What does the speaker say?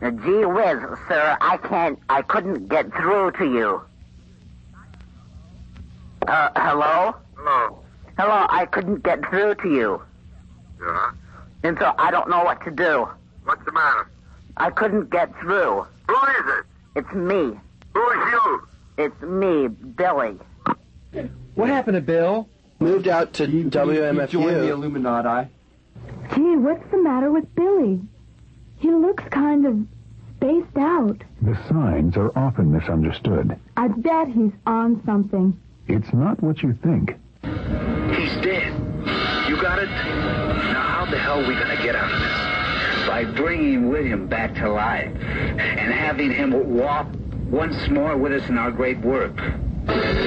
Gee whiz, sir, I couldn't get through to you. Hello? Hello. Hello, I couldn't get through to you. Yeah? And so I don't know what to do. What's the matter? I couldn't get through. Who is it? It's me. Who is you? It's me, Billy. What happened to Bill? Moved out to WMFU. He joined the Illuminati. Gee, what's the matter with Billy? He looks kind of spaced out. The signs are often misunderstood. I bet he's on something. It's not what you think. He's dead. You got it? Now how the hell are we going to get out of this? By bringing William back to life and having him walk once more with us in our great work.